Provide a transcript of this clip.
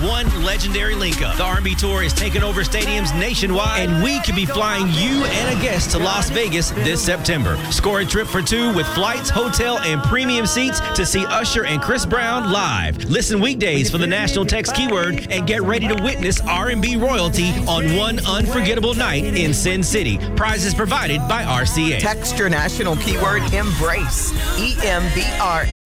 one legendary link-up. The R&B Tour is taking over stadiums nationwide, and we could be flying you and a guest to Las Vegas this September. Score a trip for two with flights, hotel, and premium seats to see Usher and Chris Brown live. Listen weekdays for the national text keyword and get ready to witness R&B royalty on one unforgettable night in Sin City. Prizes provided by RCA. Text your national keyword EMBRACE. EMBR.